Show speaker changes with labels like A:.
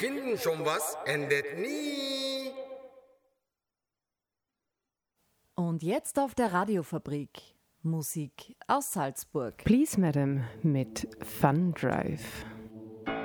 A: finden schon was, endet nie.
B: Und jetzt auf der Radiofabrik Musik aus Salzburg.
C: Please Madam mit Fun Drive.